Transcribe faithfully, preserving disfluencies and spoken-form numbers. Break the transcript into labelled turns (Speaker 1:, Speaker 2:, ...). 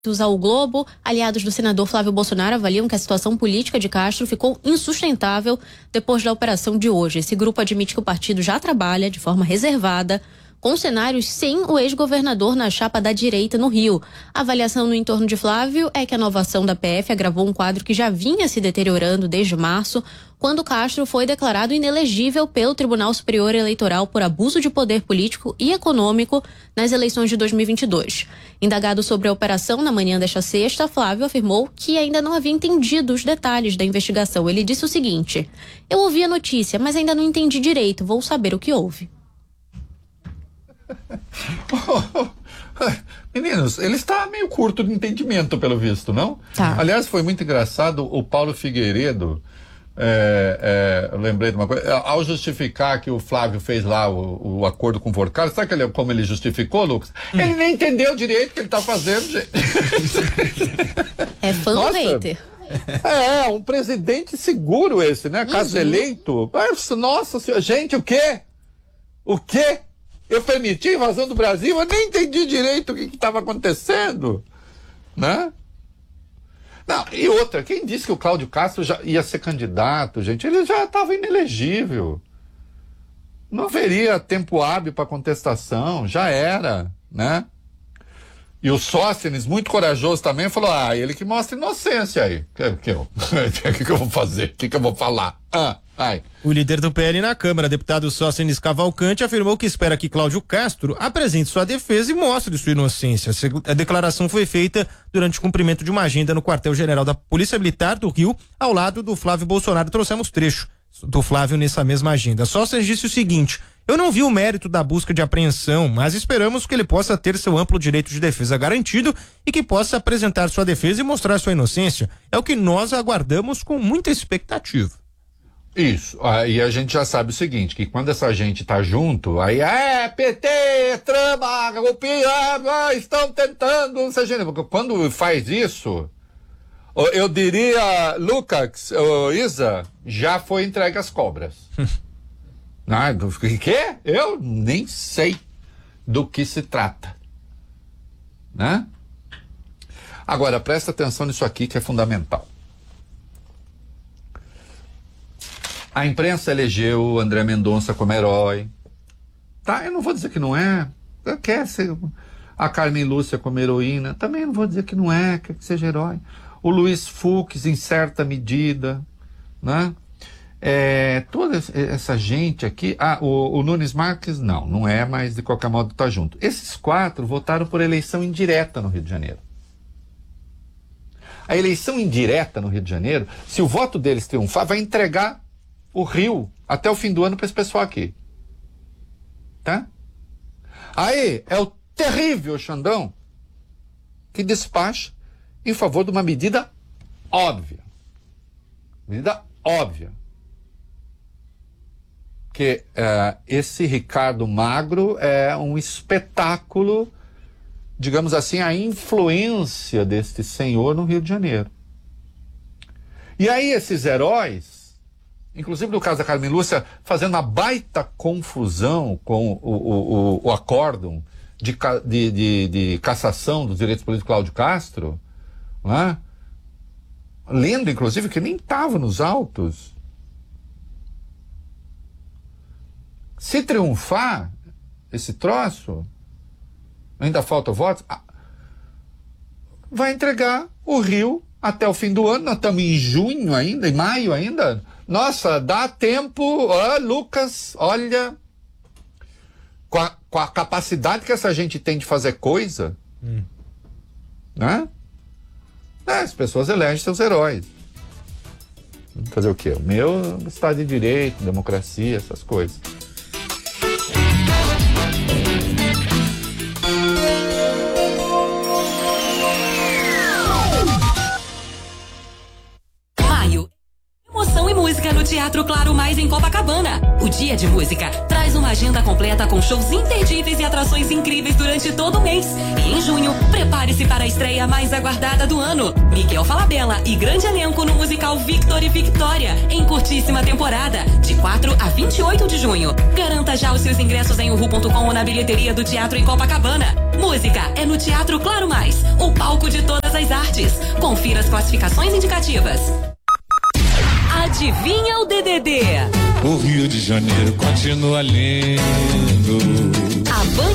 Speaker 1: Ao Globo, aliados do senador Flávio Bolsonaro avaliam que a situação política de Castro ficou insustentável depois da operação de hoje. Esse grupo admite que o partido já trabalha de forma reservada com cenários sem o ex-governador na chapa da direita no Rio. A avaliação no entorno de Flávio é que a nova ação da P F agravou um quadro que já vinha se deteriorando desde março, quando Castro foi declarado inelegível pelo Tribunal Superior Eleitoral por abuso de poder político e econômico nas eleições de dois mil e vinte e dois. Indagado sobre a operação na manhã desta sexta, Flávio afirmou que ainda não havia entendido os detalhes da investigação. Ele disse o seguinte: eu ouvi a notícia, mas ainda não entendi direito, vou saber o que houve.
Speaker 2: Meninos, ele está meio curto de entendimento, pelo visto, não?
Speaker 1: Tá.
Speaker 2: Aliás, foi muito engraçado o Paulo Figueiredo, é, é, eu lembrei de uma coisa, ao justificar que o Flávio fez lá o, o acordo com o Vorcar, sabe que ele, como ele justificou, Lucas? Hum. Ele nem entendeu direito o que ele está fazendo, gente.
Speaker 1: É fã ou hater?
Speaker 2: É, um presidente seguro esse, né? Caso uhum. eleito. Nossa senhora, gente, o quê? O quê? Eu permiti a invasão do Brasil, eu nem entendi direito o que estava acontecendo, né? Não, e outra, quem disse que o Cláudio Castro já ia ser candidato, gente? Ele já estava inelegível. Não haveria tempo hábil para contestação, já era, né? E o Sóstenes, muito corajoso também, falou, ah, ele que mostra inocência aí. O que, que, eu, que, que eu vou fazer? O que, que eu vou falar? Ah, ai.
Speaker 3: O líder do P L na Câmara, deputado Sóstenes Cavalcante, afirmou que espera que Cláudio Castro apresente sua defesa e mostre sua inocência. A declaração foi feita durante o cumprimento de uma agenda no quartel-general da Polícia Militar do Rio, ao lado do Flávio Bolsonaro. Trouxemos trecho do Flávio nessa mesma agenda. Sóstenes disse o seguinte: eu não vi o mérito da busca de apreensão, mas esperamos que ele possa ter seu amplo direito de defesa garantido e que possa apresentar sua defesa e mostrar sua inocência. É o que nós aguardamos com muita expectativa.
Speaker 2: Isso, aí a gente já sabe o seguinte, que quando essa gente tá junto, aí é P T, trama, golpia, estão tentando, essa gente, porque quando faz isso, eu diria, Lucas, Isa, já foi entregue às cobras. Ah, do quê? Eu nem sei do que se trata, né? Agora, presta atenção nisso aqui que é fundamental. A imprensa elegeu o André Mendonça como herói, tá? Eu não vou dizer que não é, quer ser a Carmen Lúcia como heroína, também não vou dizer que não é, quer que seja herói. O Luiz Fux, em certa medida, né? É, toda essa gente aqui, ah, o, o Nunes Marques não, não é, mas de qualquer modo tá junto. Esses quatro votaram por eleição indireta no Rio de Janeiro. A eleição indireta no Rio de Janeiro, se o voto deles triunfar, vai entregar o Rio até o fim do ano para esse pessoal aqui. Tá? Aí é o terrível Xandão que despacha em favor de uma medida óbvia. Medida óbvia. Que uh, esse Ricardo Magro é um espetáculo, digamos assim, a influência deste senhor no Rio de Janeiro. E aí esses heróis, inclusive no caso da Carmen Lúcia, fazendo uma baita confusão com o, o, o, o acórdão de, de, de, de cassação dos direitos políticos de Cláudio Castro, né? Lendo, inclusive, que nem estava nos autos. Se triunfar esse troço, ainda falta votos, vai entregar o Rio até o fim do ano. Nós estamos em junho ainda, em maio ainda. Nossa, dá tempo, ah, Lucas, olha, com a, com a capacidade que essa gente tem de fazer coisa, hum. né? É, as pessoas elegem seus heróis. Fazer o quê? O meu Estado de Direito, democracia, essas coisas.
Speaker 4: Maio. Emoção e música no Teatro Claro Mais em Copacabana. O Dia de Música traz uma agenda completa com shows imperdíveis e atrações incríveis durante todo o mês. E em junho, prepare-se para a estreia mais aguardada do ano. Miguel Falabella e grande elenco no musical Victor e Victoria, em curtíssima temporada, de quatro a vinte e oito de junho. Garanta já os seus ingressos em uhu ponto com ou na bilheteria do Teatro em Copacabana. Música é no Teatro Claro Mais, o palco de todas as artes. Confira as classificações indicativas. Adivinha o D D D?
Speaker 5: O Rio de Janeiro continua lindo.
Speaker 4: A Band